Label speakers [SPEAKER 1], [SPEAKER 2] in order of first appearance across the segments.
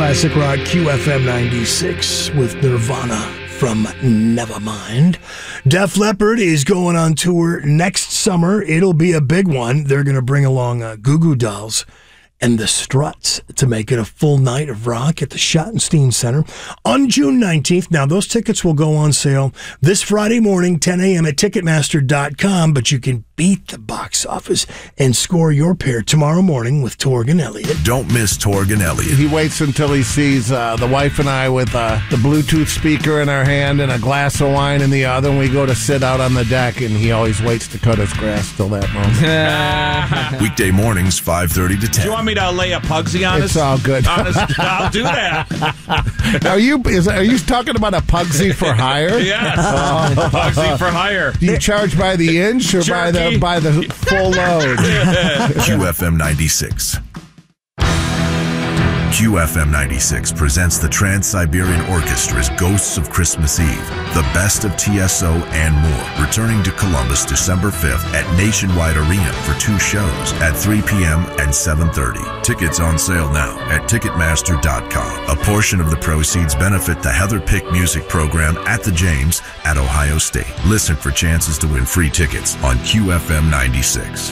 [SPEAKER 1] classic rock, QFM 96 with Nirvana from Nevermind. Def Leppard is going on tour next summer. It'll be a big one. They're going to bring along Goo Goo Dolls and the Struts to make it a full night of rock at the Schottenstein Center on June 19th. Now, those tickets will go on sale this Friday morning, 10 a.m. at Ticketmaster.com, but you can beat the box office and score your pair tomorrow morning with Torg and Elliott.
[SPEAKER 2] Don't miss Torg and Elliott.
[SPEAKER 3] He waits until he sees the wife and I with the Bluetooth speaker in our hand and a glass of wine in the other, and we go to sit out on the deck, and he always waits to cut his grass till that moment.
[SPEAKER 2] Weekday mornings, 5:30 to 10.
[SPEAKER 4] Do you want me to lay a Pugsy on us?
[SPEAKER 3] It's all good.
[SPEAKER 4] I'll do that.
[SPEAKER 3] Are you talking about a Pugsy for hire?
[SPEAKER 4] Yes. Pugsy for hire.
[SPEAKER 3] Do you charge by the inch or by the full load?
[SPEAKER 2] QFM 96. QFM 96 presents the Trans-Siberian Orchestra's Ghosts of Christmas Eve, the best of TSO and more, returning to Columbus December 5th at Nationwide Arena for 2 shows at 3 p.m. and 7:30. Tickets on sale now at Ticketmaster.com. A portion of the proceeds benefit the Heather Pick Music Program at the James at Ohio State. Listen for chances to win free tickets on QFM 96.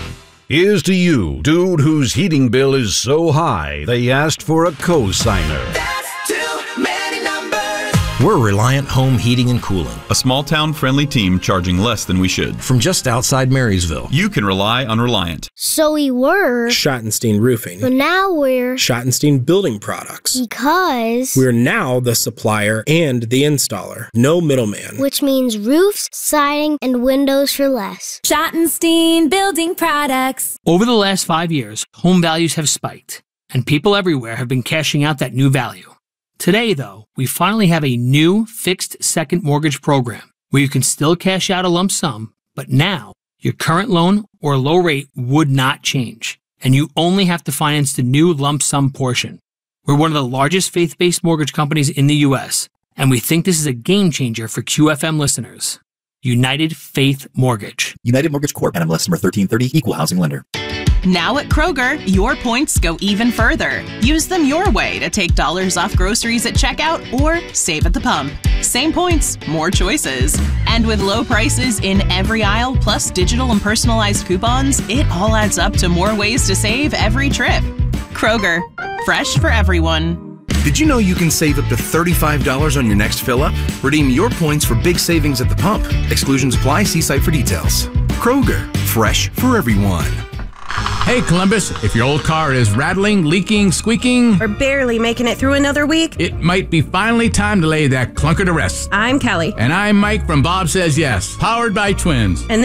[SPEAKER 5] Here's to you, dude whose heating bill is so high they asked for a co-signer.
[SPEAKER 6] That's too many numbers.
[SPEAKER 7] We're Reliant Home Heating and Cooling.
[SPEAKER 8] A small-town friendly team charging less than we should.
[SPEAKER 7] From just outside Marysville.
[SPEAKER 8] You can rely on Reliant.
[SPEAKER 9] So we were
[SPEAKER 10] Schottenstein Roofing.
[SPEAKER 9] But now we're
[SPEAKER 10] Schottenstein Building Products.
[SPEAKER 9] Because
[SPEAKER 10] we're now the supplier and the installer. No middleman.
[SPEAKER 9] Which means roofs, siding, and windows for less.
[SPEAKER 11] Schottenstein Building Products.
[SPEAKER 12] Over the last 5 years, home values have spiked, and people everywhere have been cashing out that new value. Today, though, we finally have a new fixed second mortgage program where you can still cash out a lump sum, but now your current loan or low rate would not change, and you only have to finance the new lump sum portion. We're one of the largest faith-based mortgage companies in the U.S., and we think this is a game changer for QFM listeners. United Faith Mortgage.
[SPEAKER 13] United Mortgage Corp. NMLS number 1330, Equal Housing Lender.
[SPEAKER 14] Now at Kroger, your points go even further. Use them your way to take dollars off groceries at checkout or save at the pump. Same points, more choices. And with low prices in every aisle, plus digital and personalized coupons, it all adds up to more ways to save every trip. Kroger, fresh for everyone.
[SPEAKER 7] Did you know you can save up to $35 on your next fill-up? Redeem your points for big savings at the pump. Exclusions apply. See site for details. Kroger, fresh for everyone.
[SPEAKER 15] Hey, Columbus, if your old car is rattling, leaking, squeaking,
[SPEAKER 16] or barely making it through another week,
[SPEAKER 15] it might be finally time to lay that clunker to rest.
[SPEAKER 16] I'm Kelly.
[SPEAKER 15] And I'm Mike from Bob Says Yes, powered by Twins.
[SPEAKER 16] And